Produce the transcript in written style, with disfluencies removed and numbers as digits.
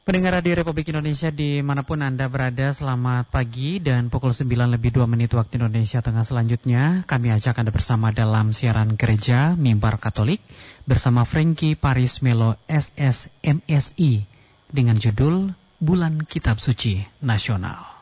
Pendengar Radio Republik Indonesia dimanapun Anda berada, selamat pagi dan pukul 9:02 waktu Indonesia Tengah selanjutnya. Kami ajak Anda bersama dalam siaran gereja Mimbar Katolik bersama Frankie Paris Melo SSMSI dengan judul Bulan Kitab Suci Nasional.